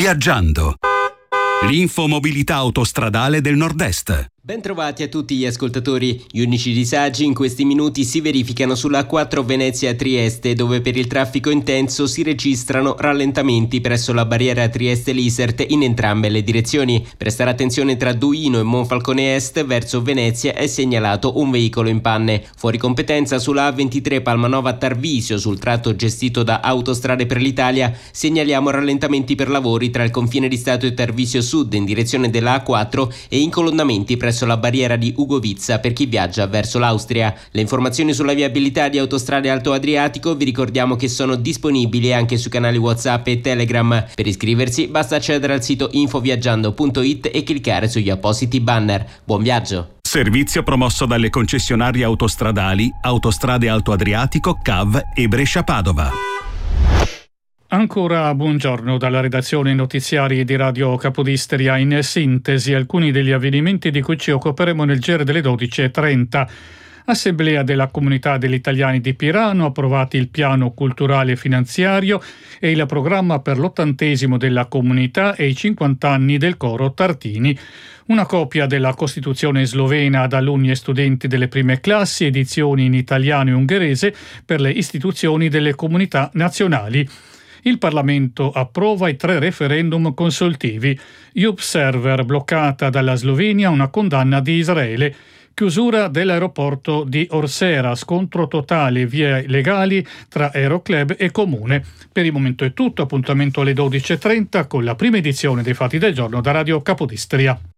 Viaggiando. L'infomobilità autostradale del Nord-Est. Bentrovati a tutti gli ascoltatori. Gli unici disagi in questi minuti si verificano sulla A4 Venezia-Trieste, dove per il traffico intenso si registrano rallentamenti presso la barriera Trieste-Lisert in entrambe le direzioni. Prestare attenzione tra Duino e Monfalcone Est verso Venezia è segnalato un veicolo in panne. Fuori competenza sulla A23 Palmanova-Tarvisio, sul tratto gestito da Autostrade per l'Italia, segnaliamo rallentamenti per lavori tra il confine di Stato e Tarvisio Sud in direzione della A4 e incolonnamenti presso la barriera di Ugovizza per chi viaggia verso l'Austria. Le informazioni sulla viabilità di Autostrade Alto Adriatico vi ricordiamo che sono disponibili anche sui canali WhatsApp e Telegram. Per iscriversi basta accedere al sito infoviaggiando.it e cliccare sugli appositi banner. Buon viaggio! Servizio promosso dalle concessionarie autostradali Autostrade Alto Adriatico, CAV e Brescia-Padova. Ancora buongiorno dalla redazione notiziari di Radio Capodistria. In sintesi alcuni degli avvenimenti di cui ci occuperemo nel GR delle 12:30. Assemblea della Comunità degli Italiani di Pirano, approvati il piano culturale e finanziario e il programma per l'80° della comunità e i 50 anni del coro Tartini. Una copia della Costituzione slovena ad alunni e studenti delle prime classi, edizioni in italiano e ungherese per le istituzioni delle comunità nazionali. Il Parlamento approva i 3 referendum consultivi. Server bloccata dalla Slovenia, una condanna di Israele. Chiusura dell'aeroporto di Orsera, scontro totale vie legali tra Aeroclub e Comune. Per il momento è tutto, appuntamento alle 12:30 con la prima edizione dei Fatti del Giorno da Radio Capodistria.